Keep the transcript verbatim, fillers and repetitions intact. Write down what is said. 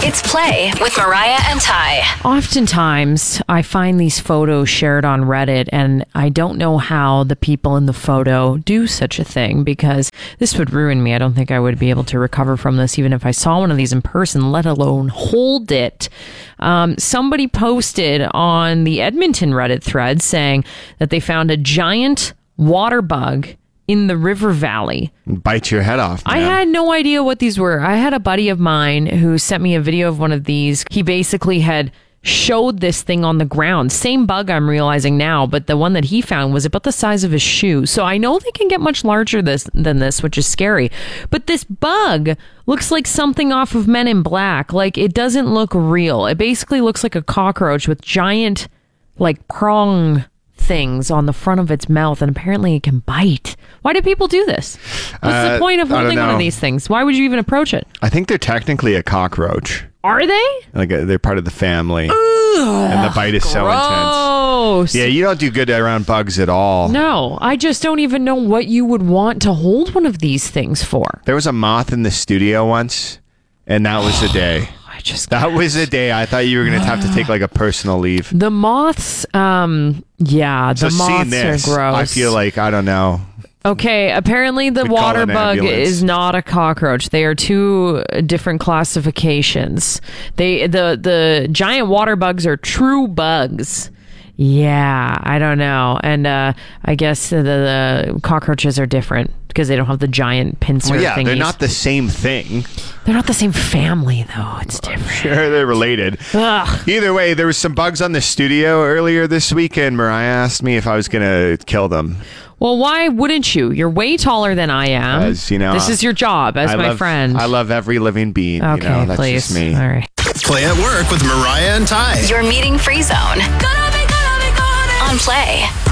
It's Play with Mariah and Ty. Oftentimes, I find these photos shared on Reddit, and I don't know how the people in the photo do such a thing, because this would ruin me. I don't think I would be able to recover from this, even if I saw one of these in person, let alone hold it. Um, somebody posted on the Edmonton Reddit thread saying that they found a giant water bug in the river valley. Bite your head off, man. I had no idea what these were. I had a buddy of mine who sent me a video of one of these. He basically had showed this thing on the ground. Same bug, I'm realizing now, but the one that he found was about the size of his shoe. So I know they can get much larger this than this, which is scary. But this bug looks like something off of Men in Black. Like, it doesn't look real. It basically looks like a cockroach with giant, like, prong things on the front of its mouth, and apparently it can bite. Why do people do this? What's Uh, the point of I don't holding one of know. these things? Why would you even approach it? I think they're technically a cockroach. Are they? Like uh, they're part of the family. And the bite is so intense. Gross. Yeah, you don't do good around bugs at all. No, I just don't even know what you would want to hold one of these things for. There was a moth in the studio once, and that was the day. I just That was the day I thought you were going to have to take like a personal leave. The moths, um, yeah, the So seeing moths this, are gross. I feel like, I don't know. Okay, apparently the We'd call water an bug ambulance. is not a cockroach. They are two different classifications. They the the giant water bugs are true bugs. Yeah, I don't know. And uh, I guess the, the cockroaches are different because they don't have the giant pincer Well, yeah, thingies. they're not the same thing. They're not the same family, though. It's different. Sure, they're related. Ugh. Either way, there was some bugs on the studio earlier this weekend. Mariah asked me if I was going to kill them. Well, why wouldn't you? You're way taller than I am. As, you know, this is your job as I my love, friend. I love every living being. Okay, you know, that's please. just me. All right. Play at Work with Mariah and Ty. Your meeting free zone. On Play.